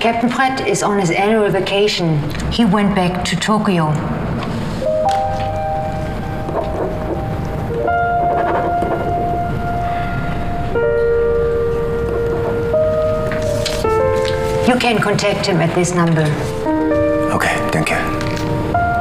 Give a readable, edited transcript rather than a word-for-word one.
Captain Pratt is on his annual vacation. He went back to Tokyo. You can contact him at this number. Okay, thank you.